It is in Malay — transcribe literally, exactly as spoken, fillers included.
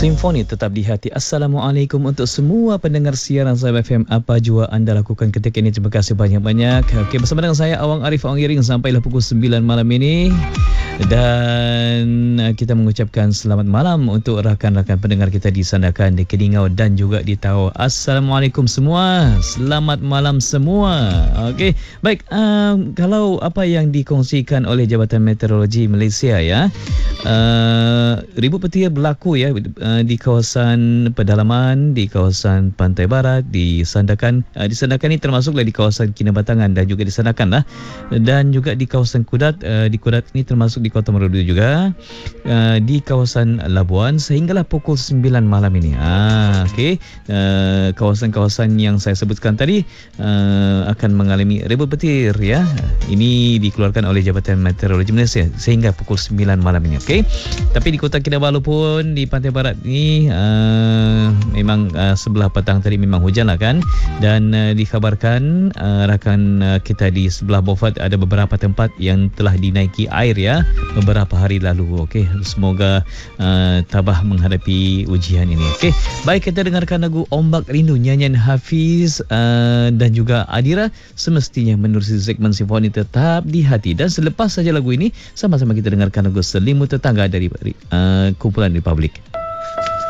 Simfoni tetap di hati. Assalamualaikum untuk semua pendengar siaran Sahab F M. Apa jua anda lakukan ketika ini, terima kasih banyak-banyak. Okey, bersama dengan saya Awang Arif Awang Iring sampailah pukul sembilan malam ini. Dan kita mengucapkan selamat malam untuk rakan-rakan pendengar kita di Sandakan, di Kelingau dan juga di Tawau. Assalamualaikum semua. Selamat malam semua. Okey, baik, um, kalau apa yang dikongsikan oleh Jabatan Meteorologi Malaysia ya, uh, ribut petir berlaku ya uh, di kawasan pedalaman, di kawasan pantai barat, di Sandakan. Uh, di Sandakan ini termasuklah di kawasan Kinabatangan dan juga di Sandakan lah, dan juga di kawasan Kudat. Uh, di Kudat ini termasuk di Kota Marudu juga, uh, di kawasan Labuan sehinggalah pukul sembilan malam ini. Ah, okey, uh, kawasan-kawasan yang saya sebutkan tadi uh, akan mengalami ribut petir ya. Ini dikeluarkan oleh Jabatan Meteorologi Malaysia sehingga pukul sembilan malam ini. Okey, tapi di Kota Kinabalu pun di pantai barat ni uh, memang uh, sebelah petang tadi memang hujan lah kan, dan uh, dikhabarkan uh, rakan uh, kita di sebelah Beaufort ada beberapa tempat yang telah dinaiki air ya beberapa hari lalu. Okey, semoga uh, tabah menghadapi ujian ini. Okey, baik, kita dengarkan lagu Ombak Rindu nyanyian Hafiz uh, dan juga Adira, semestinya menerusi segmen Simfoni Tetap di Hati. Dan selepas saja lagu ini, sama-sama kita dengarkan lagu Selimut Tetangga dari uh, kumpulan Republik.